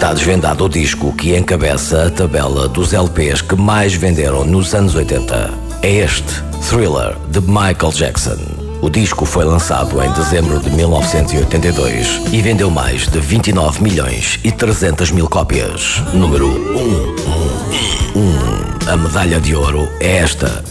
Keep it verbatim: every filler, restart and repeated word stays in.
Está desvendado o disco que encabeça a tabela dos L Ps que mais venderam nos anos oitenta. É este, Thriller, de Michael Jackson. O disco foi lançado em dezembro de mil novecentos e oitenta e dois e vendeu mais de vinte e nove milhões e trezentas mil cópias. Número um. um. A medalha de ouro é esta.